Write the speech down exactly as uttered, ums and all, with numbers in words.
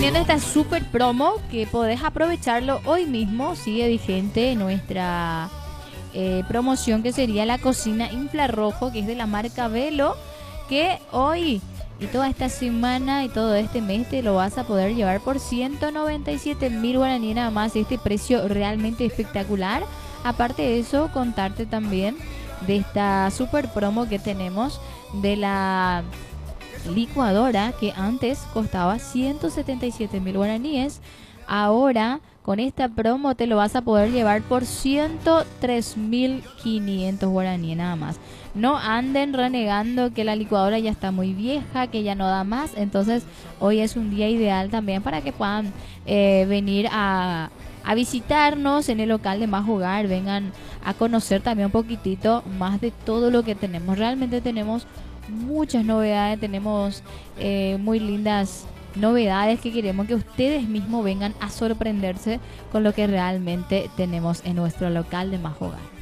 teniendo esta super promo que podés aprovecharlo hoy mismo. Sigue vigente nuestra eh, promoción, que sería la cocina infrarrojo, que es de la marca Velo, que hoy y toda esta semana y todo este mes te lo vas a poder llevar por ciento noventa y siete mil guaraníes nada más. Este precio realmente espectacular. Aparte de eso, contarte también de esta super promo que tenemos de la licuadora, que antes costaba ciento setenta y siete mil guaraníes. Ahora con esta promo te lo vas a poder llevar por ciento tres mil quinientos guaraníes nada más. No anden renegando que la licuadora ya está muy vieja, que ya no da más. Entonces hoy es un día ideal también para que puedan eh, venir a, a visitarnos en el local de Más Hogar. Vengan a conocer también un poquitito más de todo lo que tenemos. Realmente tenemos muchas novedades, tenemos eh, muy lindas novedades que queremos que ustedes mismos vengan a sorprenderse con lo que realmente tenemos en nuestro local de Más Hogar.